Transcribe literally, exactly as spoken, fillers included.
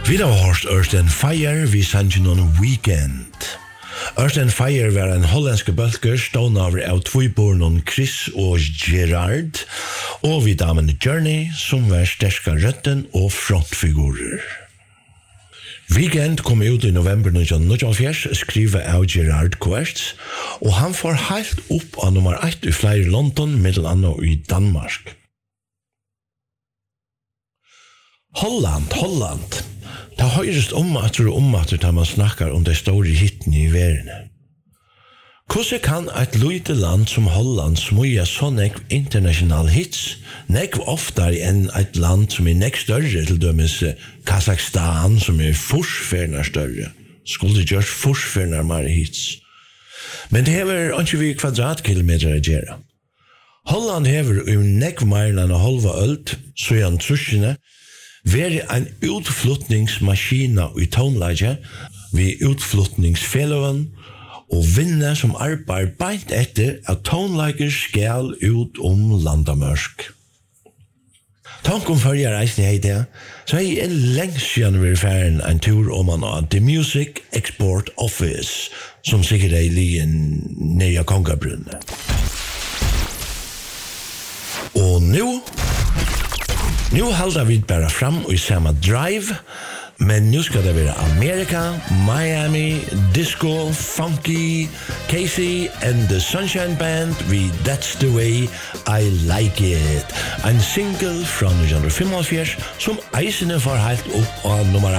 Vi har hørt Earth and Fire, vi sannsyn on Weekend. Earth and Fire var en hollandske bølger stående over av tvøybornen Chris og Gerard, og vi damen Journey, som var sterske røtten og frontfigurer. Weekend kom ut i november nitton níggjuoghálvfjerðs, skrivet av Gerard Quertz, og han får helt opp av nummer ett i flere London, middelandet i Danmark. Holland, Holland. Det høyrest om at det er om at det man snakker om de store hittene i verden. Hvordan kan et lite land som Holland smuja så nekv international hits, nekv oftere enn et land som er nekv større, til dømes Kazakstan, som er forsferner større. Skulle gjørt forsferner mer hits. Men det hever ikke vi kvadratkilometer å gjøre. Holland hever jo nekv mer enn å halva ølt, så er han truskene, være en utflutningsmaskina i tonelaget, vi utflutningsfelloven, og vinne som arbeid beint etter at tonelager skal ut om landamørsk. Tanken for jeg reisende hei det, så er jeg lengst siden vi er ferdig en tur om man har The Music Export Office, som sikkert er i lien nere Kongabrunne. Og nå, nå halder vi bare fram i samme drive, men nu skal det være Amerika, Miami, disco, funky, Casey and the Sunshine Band with That's the Way I Like It. En single fra nitton femoghalvfjerds som eisene får helt opp av nummer